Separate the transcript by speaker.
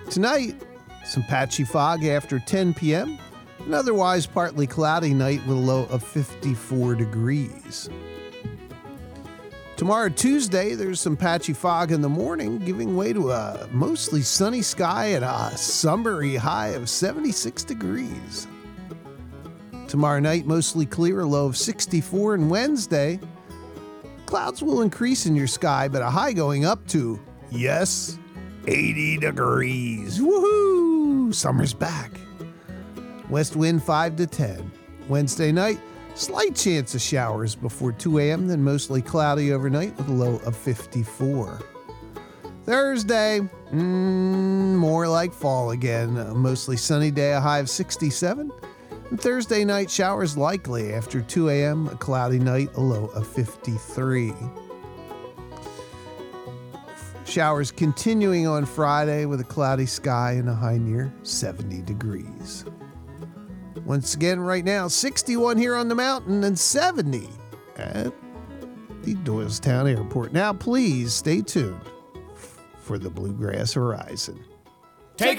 Speaker 1: Tonight, some patchy fog after 10 p.m. An otherwise partly cloudy night with a low of 54 degrees. Tomorrow, Tuesday, there's some patchy fog in the morning, giving way to a mostly sunny sky and a summery high of 76 degrees. Tomorrow night, mostly clear, a low of 64, and Wednesday, clouds will increase in your sky, but a high going up to, yes, 80 degrees. Woohoo! Summer's back. West wind 5 to 10. Wednesday night, slight chance of showers before 2 a.m., then mostly cloudy overnight with a low of 54. Thursday, more like fall again. A mostly sunny day, a high of 67. And Thursday night, showers likely after 2 a.m., a cloudy night, a low of 53. Showers continuing on Friday with a cloudy sky and a high near 70 degrees. Once again, right now, 61 here on the mountain and 70 at the Doylestown Airport. Now, please stay tuned for the Bluegrass Horizon.